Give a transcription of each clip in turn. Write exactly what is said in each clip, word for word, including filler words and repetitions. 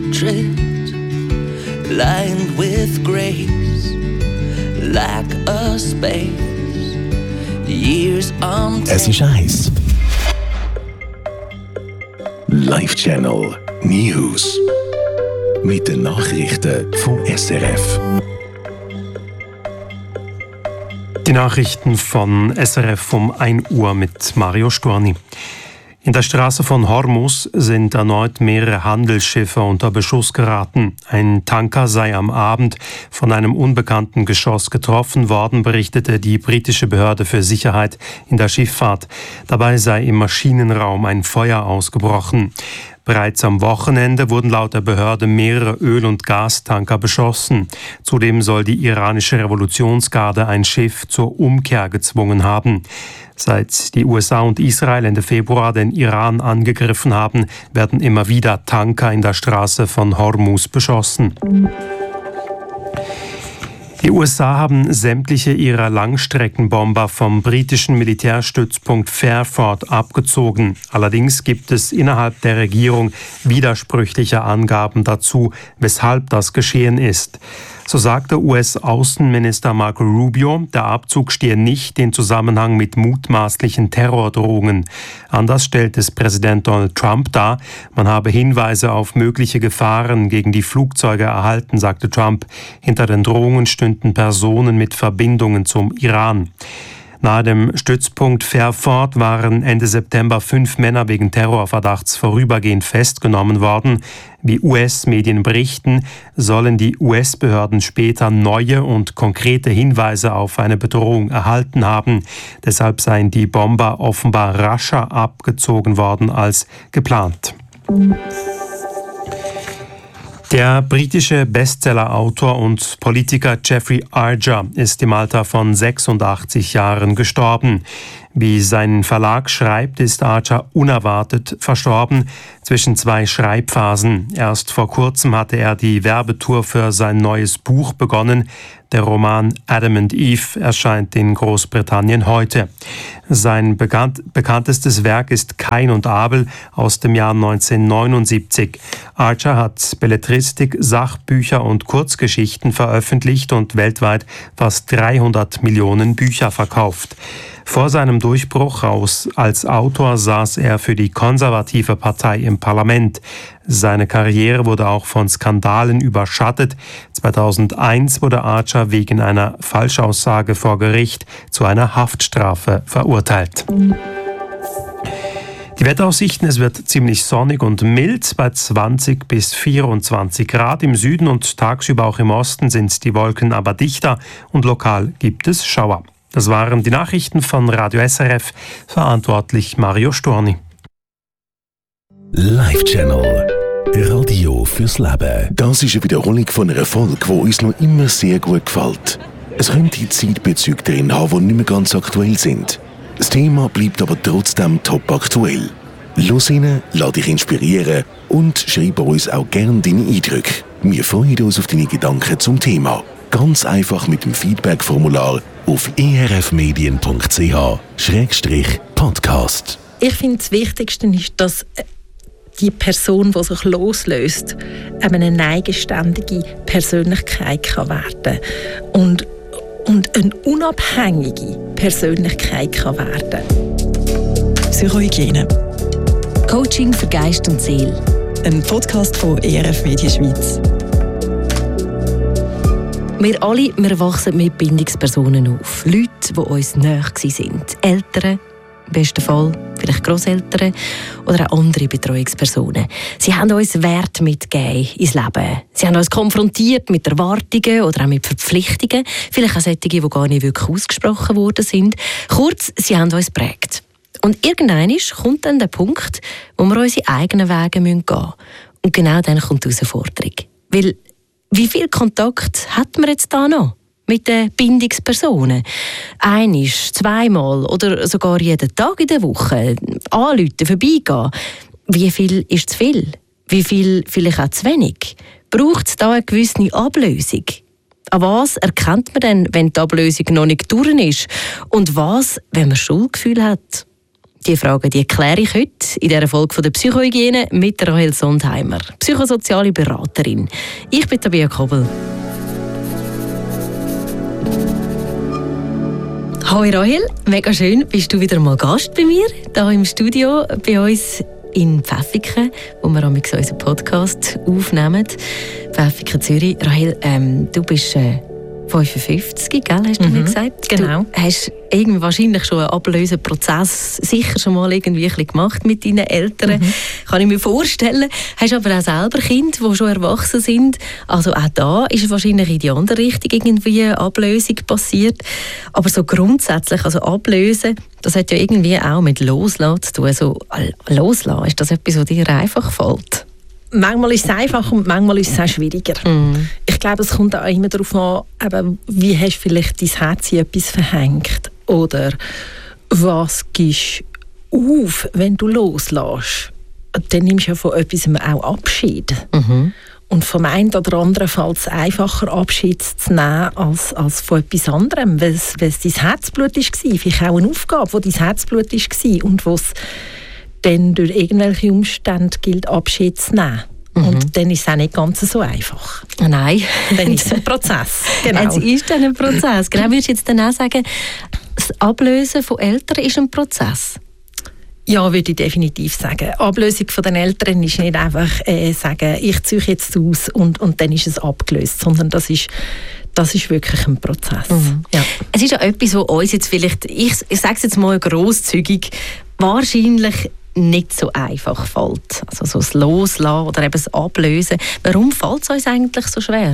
portrait, lined with grace, like a space, years on. Es ist eins. Live Channel News. Mit den Nachrichten vom S R F. Die Nachrichten von S R F um ein Uhr mit Mario Storni. In der Straße von Hormuz sind erneut mehrere Handelsschiffe unter Beschuss geraten. Ein Tanker sei am Abend von einem unbekannten Geschoss getroffen worden, berichtete die britische Behörde für Sicherheit in der Schifffahrt. Dabei sei im Maschinenraum ein Feuer ausgebrochen. Bereits am Wochenende wurden laut der Behörde mehrere Öl- und Gastanker beschossen. Zudem soll die iranische Revolutionsgarde ein Schiff zur Umkehr gezwungen haben. Seit die U S A und Israel Ende Februar den Iran angegriffen haben, werden immer wieder Tanker in der Straße von Hormuz beschossen. Die U S A haben sämtliche ihrer Langstreckenbomber vom britischen Militärstützpunkt Fairford abgezogen. Allerdings gibt es innerhalb der Regierung widersprüchliche Angaben dazu, weshalb das geschehen ist. So sagte U S-Außenminister Marco Rubio, der Abzug stehe nicht in Zusammenhang mit mutmaßlichen Terrordrohungen. Anders stellt es Präsident Donald Trump dar. Man habe Hinweise auf mögliche Gefahren gegen die Flugzeuge erhalten, sagte Trump. Hinter den Drohungen stünden Personen mit Verbindungen zum Iran. Nahe dem Stützpunkt Fairford waren Ende September fünf Männer wegen Terrorverdachts vorübergehend festgenommen worden. Wie U S-Medien berichten, sollen die U S-Behörden später neue und konkrete Hinweise auf eine Bedrohung erhalten haben. Deshalb seien die Bomber offenbar rascher abgezogen worden als geplant. Der britische Bestsellerautor und Politiker Jeffrey Archer ist im Alter von sechsundachtzig Jahren gestorben. Wie sein Verlag schreibt, ist Archer unerwartet verstorben zwischen zwei Schreibphasen. Erst vor kurzem hatte er die Werbetour für sein neues Buch begonnen. Der Roman Adam and Eve erscheint in Großbritannien heute. Sein bekannt, bekanntestes Werk ist Kain und Abel aus dem Jahr neunzehnhundertneunundsiebzig. Archer hat Belletristik, Sachbücher und Kurzgeschichten veröffentlicht und weltweit fast dreihundert Millionen Bücher verkauft. Vor seinem Durchbruch aus, als Autor saß er für die konservative Partei im Parlament. Seine Karriere wurde auch von Skandalen überschattet. zweitausendeins wurde Archer wegen einer Falschaussage vor Gericht zu einer Haftstrafe verurteilt. Die Wetteraussichten: Es wird ziemlich sonnig und mild bei zwanzig bis vierundzwanzig Grad. Im Süden und tagsüber auch im Osten sind die Wolken aber dichter und lokal gibt es Schauer. Das waren die Nachrichten von Radio S R F, verantwortlich Mario Storni. Live Channel Radio fürs Leben. Das ist eine Wiederholung von einer Folge, die uns noch immer sehr gut gefällt. Es könnte Zeitbezüge drin haben, die nicht mehr ganz aktuell sind. Das Thema bleibt aber trotzdem top aktuell. Los rein, lass dich inspirieren und schreib uns auch gerne deine Eindrücke. Wir freuen uns auf deine Gedanken zum Thema. Ganz einfach mit dem Feedback-Formular auf e r f medien punkt c h Schrägstrich Podcast. Ich finde, das Wichtigste ist, dass die Person, die sich loslöst, eine eigenständige Persönlichkeit kann werden und, und eine unabhängige Persönlichkeit kann werden. Psychohygiene. Coaching für Geist und Seele. Ein Podcast von E R F Media Schweiz. Wir alle wir wachsen mit Bindungspersonen auf. Leute, die uns nahe waren. Eltern, im besten Fall vielleicht Grosseltern oder auch andere Betreuungspersonen. Sie haben uns Wert mitgegeben ins Leben. Sie haben uns konfrontiert mit Erwartungen oder auch mit Verpflichtungen. Vielleicht auch solche, die gar nicht wirklich ausgesprochen worden sind. Kurz, sie haben uns geprägt. Und irgendwann kommt dann der Punkt, wo wir unsere eigenen Wege gehen müssen. Und genau dann kommt die Herausforderung. Weil wie viel Kontakt hat man jetzt da noch mit den Bindungspersonen? Einmal, zweimal oder sogar jeden Tag in der Woche. Anrufen, vorbeigehen. Wie viel ist zu viel? Wie viel vielleicht auch zu wenig? Braucht es da eine gewisse Ablösung? An was erkennt man denn, wenn die Ablösung noch nicht durch ist? Und was, wenn man Schuldgefühl hat? Die Fragen die kläre ich heute in dieser Folge von der Psychohygiene mit Rahel Sondheimer, psychosoziale Beraterin. Ich bin Tabea Kobel. Hoi Rahel, mega schön, bist du wieder mal Gast bei mir, hier im Studio bei uns in Pfäffiken, wo wir unseren Podcast aufnehmen. Pfäffiken, Zürich. Rahel, ähm, du bist äh, fünfundfünfzig, gell, hast du mhm, mir gesagt? Genau. Du hast irgendwie wahrscheinlich schon einen Ablöseprozess sicher schon mal irgendwie ein bisschen gemacht mit deinen Eltern. Mhm. Kann ich mir vorstellen. Hast aber auch selber Kinder, die schon erwachsen sind. Also auch da ist wahrscheinlich in die andere Richtung irgendwie eine Ablösung passiert. Aber so grundsätzlich, also Ablösen, das hat ja irgendwie auch mit Loslassen zu tun. Also Loslassen, ist das etwas, was dir einfach fällt? Manchmal ist es einfach und manchmal ist es auch schwieriger. Mm. Ich glaube, es kommt auch immer darauf an, eben, wie hast du vielleicht dein Herz in etwas verhängt oder was gibst du auf, wenn du loslässt. Dann nimmst du ja von etwas auch Abschied. Mm-hmm. Und vom einen oder anderen fällt es einfacher, Abschied zu nehmen als, als von etwas anderem, weil es, weil es dein Herzblut war. Vielleicht auch eine Aufgabe, die dein Herzblut war und wo es dann durch irgendwelche Umstände gilt, Abschied zu nehmen. Mhm. Und dann ist es auch nicht ganz so einfach. Oh nein. Dann ist es ein Prozess. Genau. Es ist dann ein Prozess. Genau, würdest du jetzt dann auch sagen, das Ablösen von Eltern ist ein Prozess? Ja, würde ich definitiv sagen. Ablösung von den Eltern ist nicht einfach äh, sagen, ich ziehe jetzt aus und, und dann ist es abgelöst, sondern das ist Das ist wirklich ein Prozess. Mhm. Ja. Es ist ja etwas, was uns jetzt vielleicht, ich, ich sage es jetzt mal grosszügig, wahrscheinlich nicht so einfach fällt. Also so das Loslassen oder eben das Ablösen. Warum fällt es uns eigentlich so schwer?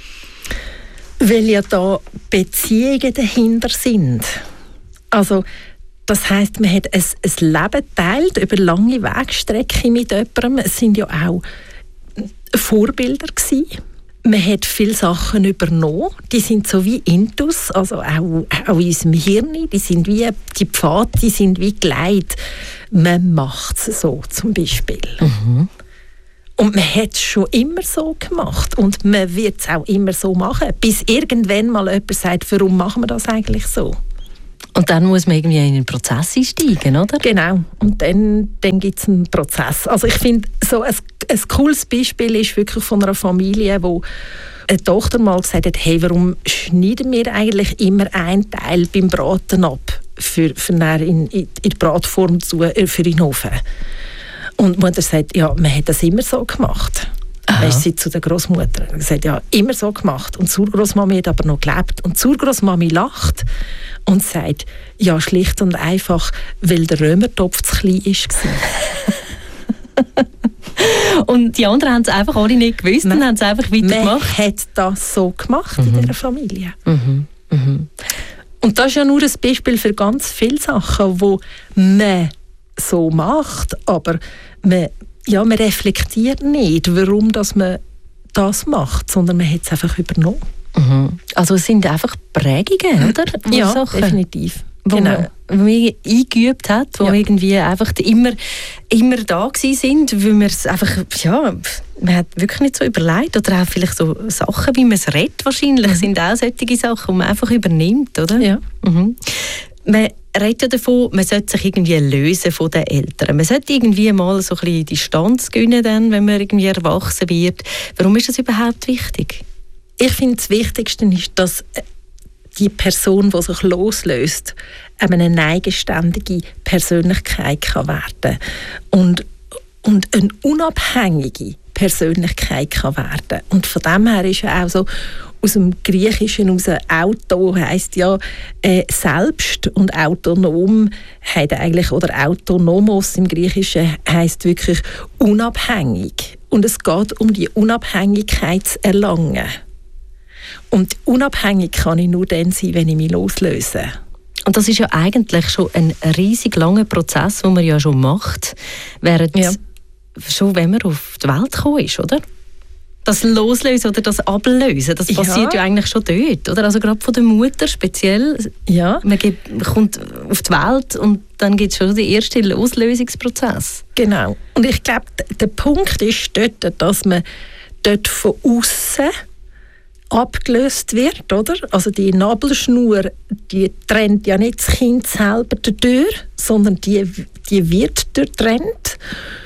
Weil ja da Beziehungen dahinter sind. Also das heisst, man hat ein, ein Leben geteilt über lange Wegstrecke mit jemandem. Es sind ja auch Vorbilder gewesen. Man hat viele Sachen übernommen, die sind so wie Intus, also auch, auch in unserem Hirn, die sind wie, die Pfade, die sind wie geleitet. Man macht es so, zum Beispiel. Mhm. Und man hat es schon immer so gemacht und man wird es auch immer so machen, bis irgendwann mal jemand sagt, warum machen wir das eigentlich so? Und dann muss man irgendwie in einen Prozess einsteigen, oder? Genau, und dann, dann gibt es einen Prozess. Also ich finde, so ein, ein cooles Beispiel ist wirklich von einer Familie, wo eine Tochter mal gesagt hat, hey, warum schneiden wir eigentlich immer einen Teil beim Braten ab, für, für in, in, in die Bratform zu, für den Ofen? Und die Mutter sagt, ja, man hat das immer so gemacht. Dann ist sie zu der Großmutter und gesagt, ja, immer so gemacht. Und die Urgroßmami hat aber noch gelebt. Und die Urgroßmami lacht und sagt, ja, schlicht und einfach, weil der Römertopf zu klein war. Und die anderen haben es einfach alle nicht gewusst und haben es einfach weitergemacht. Man hat das so gemacht mhm. in dieser Familie. Mhm. Mhm. Und das ist ja nur ein Beispiel für ganz viele Sachen, die man so macht, aber man Ja, man reflektiert nicht, warum dass man das macht, sondern man hat es einfach übernommen. Mhm. Also es sind einfach Prägungen, oder? Ja, Sachen, definitiv. Wo genau. man, man eingeübt hat, die ja. irgendwie einfach immer, immer da sind, weil man es einfach, ja, man hat wirklich nicht so überlegt. Oder auch vielleicht so Sachen, wie man es redet wahrscheinlich, mhm. sind auch solche Sachen, die man einfach übernimmt, oder? Ja. Mhm. Man redet ja davon, man sollte sich irgendwie lösen von den Eltern. Man sollte irgendwie mal so ein bisschen Distanz gewinnen, dann, wenn man irgendwie erwachsen wird. Warum ist das überhaupt wichtig? Ich finde, das Wichtigste ist, dass die Person, die sich loslöst, eine eigenständige Persönlichkeit kann werden und, und eine unabhängige Persönlichkeit kann werden. Und von dem her ist ja auch so, aus dem Griechischen aus Auto heisst ja äh, selbst und autonom hat eigentlich, oder autonomos im Griechischen heisst wirklich unabhängig. Und es geht um die Unabhängigkeit zu erlangen. Und unabhängig kann ich nur dann sein, wenn ich mich loslöse. Und das ist ja eigentlich schon ein riesig langer Prozess, den man ja schon macht, während ja. schon, wenn man auf die Welt gekommen ist, oder? Das Loslösen oder das Ablösen, das passiert ja, ja eigentlich schon dort, oder? Also gerade von der Mutter speziell. Ja. Man gibt, kommt auf die Welt und dann gibt es schon den ersten Loslösungsprozess. Genau. Und ich glaube, der Punkt ist dort, dass man dort von außen abgelöst wird, oder? Also die Nabelschnur, die trennt ja nicht das Kind selber durch, sondern die, die wird durchtrennt.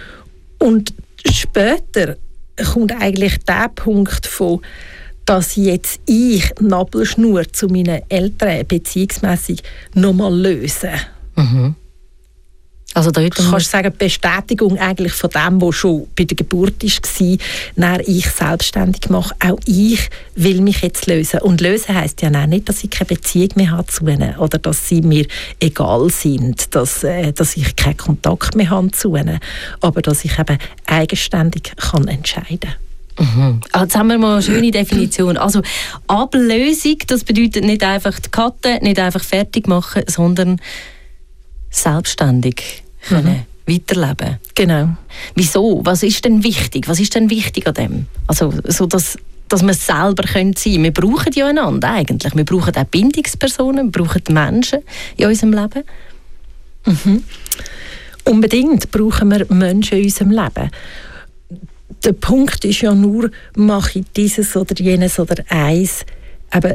Und später kommt eigentlich der Punkt von, dass jetzt ich die Nabelschnur zu meinen Eltern beziehungsmässig nochmal löse. Mhm. Also da kannst du sagen, die Bestätigung eigentlich von dem, was schon bei der Geburt war, dann ich selbstständig mache. Auch ich will mich jetzt lösen. Und lösen heisst ja auch nicht, dass ich keine Beziehung mehr habe zu ihnen oder dass sie mir egal sind, dass, äh, dass ich keinen Kontakt mehr habe zu ihnen, aber dass ich eben eigenständig kann entscheiden kann. Mhm. Also jetzt haben wir mal eine schöne Definition. Also Ablösung, das bedeutet nicht einfach die Karte, nicht einfach fertig machen, sondern selbstständig können mhm. weiterleben. Genau. Wieso? Was ist denn wichtig? Was ist denn wichtig an dem? Also, so dass, dass wir selber sein können. Wir brauchen ja einander eigentlich. Wir brauchen auch Bindungspersonen, wir brauchen Menschen in unserem Leben. Mhm. Unbedingt brauchen wir Menschen in unserem Leben. Der Punkt ist ja nur, mache ich dieses oder jenes oder eins, weil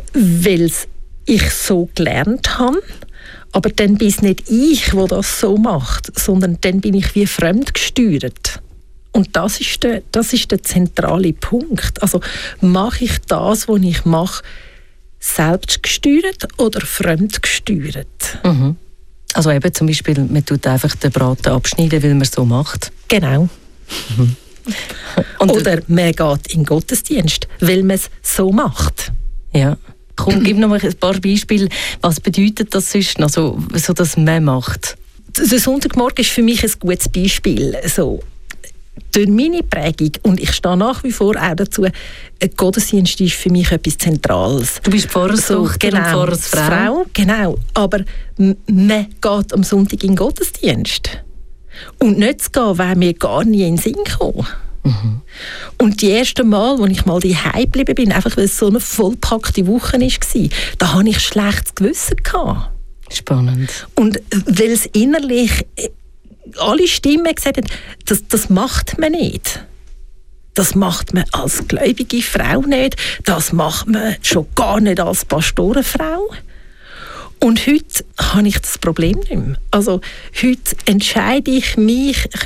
ich so gelernt habe. Aber dann bin es nicht ich, der das so macht, sondern dann bin ich wie fremdgesteuert. Und das ist der, das ist der zentrale Punkt. Also mache ich das, was ich mache, selbstgesteuert oder fremdgesteuert? Mhm. Also eben zum Beispiel, man tut einfach den Braten abschneiden, weil man es so macht. Genau. Mhm. Und oder man geht in den Gottesdienst, weil man es so macht. Ja. Komm, gib noch mal ein paar Beispiele. Was bedeutet das sonst noch, so, so dass man macht? Der Sonntagmorgen ist für mich ein gutes Beispiel. So, durch meine Prägung, und ich stehe nach wie vor auch dazu, ein Gottesdienst ist für mich etwas Zentrales. Du bist Pfarrerstochter so, genau, und Pfarrersfrau. Frau, genau, aber man geht am Sonntag in den Gottesdienst. Und nicht zu gehen, wäre mir gar nie in den Sinn gekommen. Mhm. Und die erste Mal, als ich mal daheim geblieben bin, einfach weil es so eine vollpackte Woche war, da hatte ich schlechtes Gewissen gehabt. Spannend. Und weil es innerlich alle Stimmen gesagt haben, das, das macht man nicht. Das macht man als gläubige Frau nicht. Das macht man schon gar nicht als Pastorenfrau. Und heute habe ich das Problem nicht mehr. Also heute entscheide ich mich,